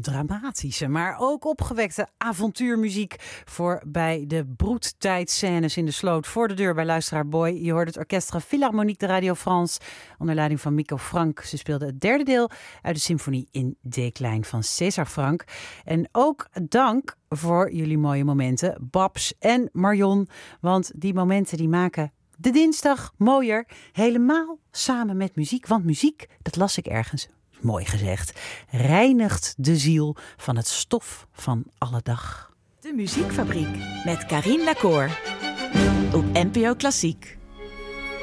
dramatische, maar ook opgewekte avontuurmuziek voor bij de broedtijdscènes in de sloot voor de deur bij luisteraar Boy. Je hoort het Orchestre Philharmonique de Radio France onder leiding van Mico Frank. Ze speelde het derde deel uit de symfonie in D-klein van César Franck. En ook dank voor jullie mooie momenten, Babs en Marion, want die momenten die maken de dinsdag mooier, helemaal samen met muziek. Want muziek, dat las ik ergens, mooi gezegd, reinigt de ziel van het stof van alle dag. De Muziekfabriek met Carine Lacour op NPO Klassiek.